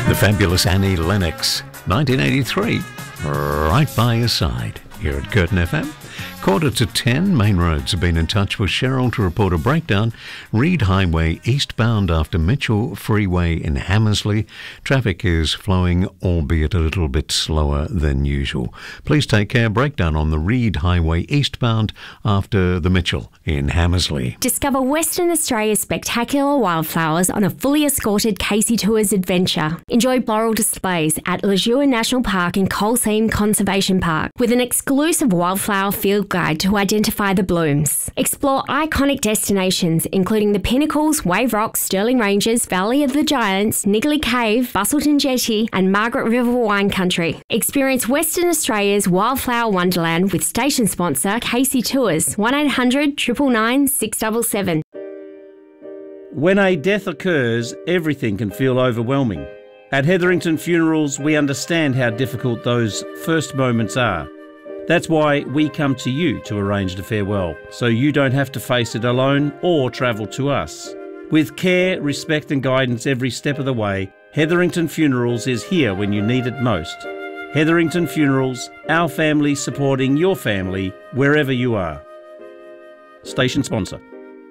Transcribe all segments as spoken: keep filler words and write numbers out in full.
The fabulous Annie Lennox, nineteen eighty-three, right by your side here at Curtin F M. Quarter to ten, Main Roads have been in touch with Cheryl to report a breakdown. Reed Highway eastbound after Mitchell Freeway in Hammersley. Traffic is flowing, albeit a little bit slower than usual. Please take care. Breakdown on the Reed Highway eastbound after the Mitchell in Hammersley. Discover Western Australia's spectacular wildflowers on a fully escorted Casey Tours adventure. Enjoy floral displays at Lejeune National Park and Coal Seam Conservation Park with an exclusive wildflower field guide to identify the blooms. Explore iconic destinations including the Pinnacles, Wave Rocks, Stirling Ranges, Valley of the Giants, Niggly Cave, Bustleton Jetty and Margaret River Wine Country. Experience Western Australia's wildflower wonderland with station sponsor Casey Tours. one eight hundred nine nine nine six seven seven. When a death occurs, everything can feel overwhelming. At Hetherington Funerals, we understand how difficult those first moments are. That's why we come to you to arrange the farewell, so you don't have to face it alone or travel to us. With care, respect and guidance every step of the way, Hetherington Funerals is here when you need it most. Hetherington Funerals, our family supporting your family wherever you are. Station sponsor.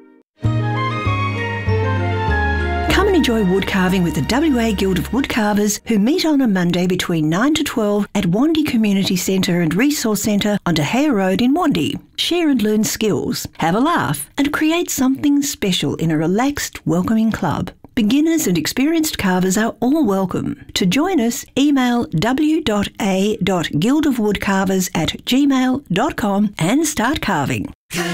Come and enjoy wood carving with the W A Guild of Woodcarvers, who meet on a Monday between nine to twelve at Wandie Community Centre and Resource Centre on De Gea Road in Wandie. Share and learn skills, have a laugh and create something special in a relaxed, welcoming club. Beginners and experienced carvers are all welcome. To join us, email w dot a dot guild of woodcarvers at gmail dot com and start carving.